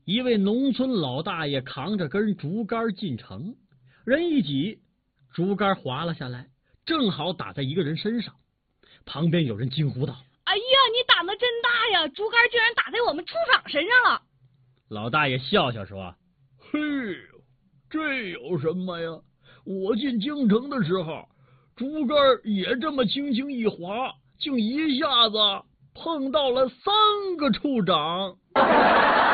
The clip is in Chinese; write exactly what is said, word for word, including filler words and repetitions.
一位农村老大爷扛着根竹竿进城，人一挤，竹竿滑了下来，正好打在一个人身上。旁边有人惊呼道： 哎呀，你胆子真大呀，竹竿居然打在我们处长身上了。 老大爷笑笑说： 嘿，这有什么呀？我进京城的时候，竹竿也这么轻轻一滑，竟一下子碰到了三个处长。